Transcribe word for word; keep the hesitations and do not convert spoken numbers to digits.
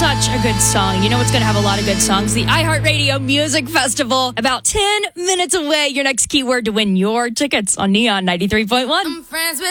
such a good song. You know what's going to have a lot of good songs? The iHeartRadio Music Festival. About ten minutes away. Your next keyword to win your tickets on Neon ninety-three point one. I'm friends with